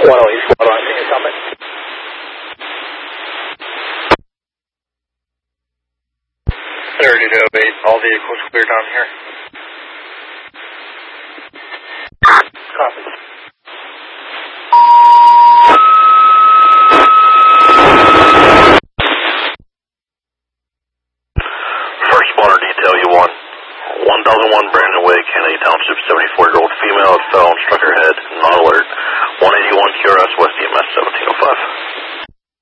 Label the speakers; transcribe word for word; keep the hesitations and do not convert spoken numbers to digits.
Speaker 1: one oh eight, one oh eight, can you comment?
Speaker 2: thirty to oh eight, all vehicles clear down here.
Speaker 1: Copy.
Speaker 3: First Spawner detail, you want one thousand one Brandon Way, Kennedy Township, seventy-four-year-old female fell and struck her head, not alert. one eighty-one Q R S West E M S seventeen oh five.